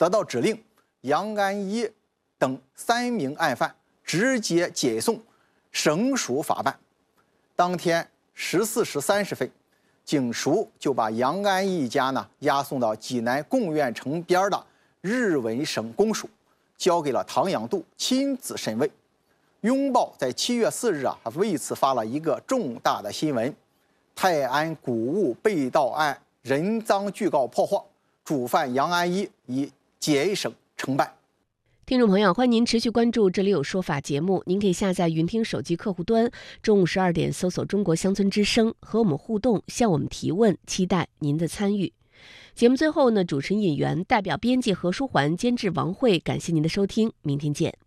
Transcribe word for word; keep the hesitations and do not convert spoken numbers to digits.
得到指令，杨安一等三名案犯直接解送省属法办。当天十四时三十分，警署就把杨安一一家呢押送到济南贡院城边的日文省公署，交给了唐养度亲自审问。拥抱在七月四日啊，为此发了一个重大的新闻：泰安古物被盗案人赃具告破获，主犯杨安一已解省承办。 听众朋友，欢迎您持续关注《这里有说法》节目。您可以下载云听手机客户端，中午十二点搜索中国乡村之声，和我们互动，向我们提问，期待您的参与。节目最后呢，主持人尹源代表编辑何书桓、监制王慧，感谢您的收听，明天见。